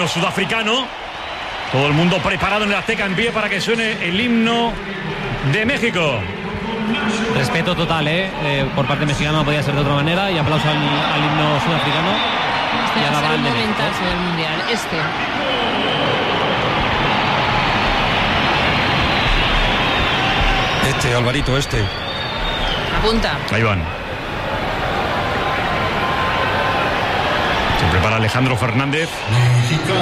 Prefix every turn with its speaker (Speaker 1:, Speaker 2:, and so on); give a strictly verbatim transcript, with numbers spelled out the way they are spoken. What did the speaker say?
Speaker 1: sudafricano. Todo el mundo preparado en el Azteca en pie para que suene el himno de México.
Speaker 2: Respeto total, ¿eh? eh por parte mexicana no podía ser de otra manera. Y aplauso al, al himno sudafricano.
Speaker 3: Este
Speaker 2: y
Speaker 3: va a ser
Speaker 2: el
Speaker 3: un
Speaker 2: de
Speaker 3: momentazo del Mundial. Este.
Speaker 4: Este, Alvarito, este.
Speaker 3: Apunta.
Speaker 1: Ahí van. Se prepara Alejandro Fernández.